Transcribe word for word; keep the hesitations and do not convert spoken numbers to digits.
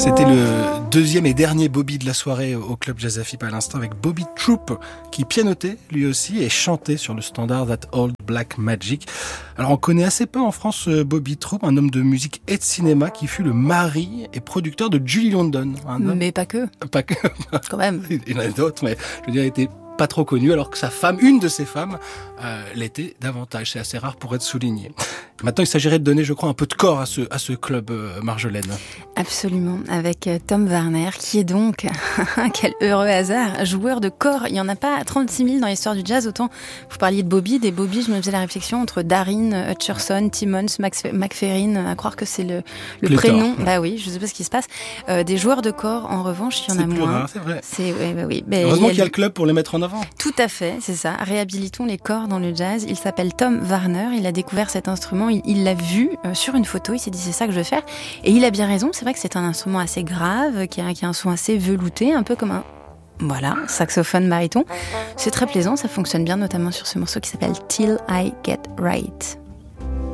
C'était le deuxième et dernier Bobby de la soirée au Club Jazz Afib à l'instant avec Bobby Troup qui pianotait lui aussi et chantait sur le standard That Old Black Magic. Alors on connaît assez peu en France Bobby Troup, un homme de musique et de cinéma qui fut le mari et producteur de Julie London. Un homme... Mais pas que. Pas que. Quand même. Il y en a d'autres, mais je veux dire, il était pas trop connu, alors que sa femme, une de ses femmes, euh, l'était davantage. C'est assez rare pour être souligné. Maintenant, il s'agirait de donner, je crois, un peu de corps à ce, à ce club, euh, Marjolaine. Absolument, avec Tom Warner, qui est donc, quel heureux hasard, joueur de corps. Il n'y en a pas trente-six mille dans l'histoire du jazz. Autant, vous parliez de Bobby, des Bobby, je me faisais la réflexion entre Darin, Hutcherson, Timmons, Max, McFerrin, à croire que c'est le, le prénom. Bah oui, je ne sais pas ce qui se passe. Euh, des joueurs de corps, en revanche, il y en c'est a plus moins. Rare, c'est vrai. C'est, ouais, bah oui. Mais heureusement il y a qu'il y a le club pour les mettre en avant. Tout à fait, c'est ça. Réhabilitons les corps dans le jazz. Il s'appelle Tom Warner. Il a découvert cet instrument. Il, il l'a vu euh, sur une photo. Il s'est dit c'est ça que je vais faire. Et il a bien raison. C'est vrai que c'est un instrument assez grave, qui a, qui a un son assez velouté, un peu comme un voilà saxophone baryton. C'est très plaisant. Ça fonctionne bien, notamment sur ce morceau qui s'appelle Till I Get Right.